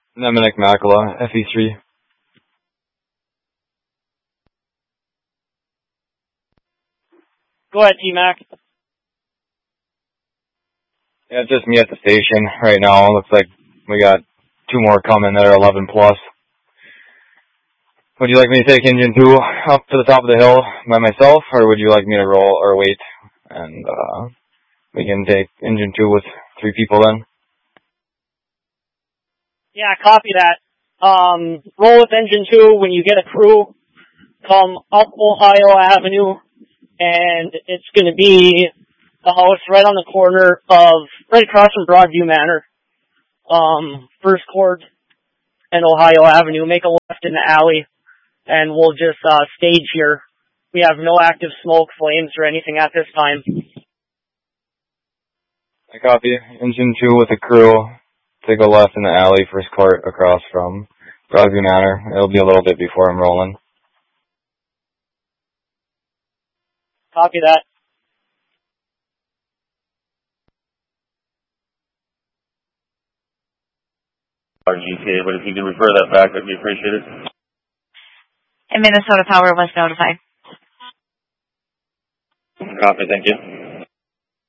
Neminick Makala, FE3. Go ahead, T-Mac. Yeah, it's just me at the station right now. Looks like we got 2 more coming that are 11 plus. Would you like me to take engine 2 up to the top of the hill by myself, or would you like me to roll or wait and we can take engine 2 with 3 people then? Yeah, copy that. Roll with engine 2 when you get a crew. Come up Ohio Avenue, and it's going to be the house right on the corner of, right across from Broadview Manor, First Court and Ohio Avenue. Make a left in the alley, and we'll just stage here. We have no active smoke, flames, or anything at this time. I copy. Engine 2 with a crew. Take a left in the alley, First Court, across from Broadview Manor. It'll be a little bit before I'm rolling. Copy that. RGK, but if you can refer that back, that'd be appreciated. And Minnesota Power was notified. Copy, thank you.